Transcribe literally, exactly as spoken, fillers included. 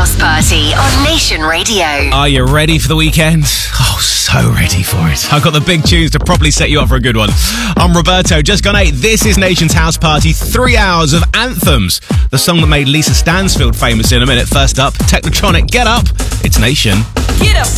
House Party on Nation Radio. Are you ready for the weekend? Oh, so ready for it. I've got the big tunes to properly set you up for a good one. I'm Roberto, just gone eight. This is Nation's House Party. Three hours of anthems. The song that made Lisa Stansfield famous in a minute. First up, Technotronic, Get Up. It's Nation. Get up.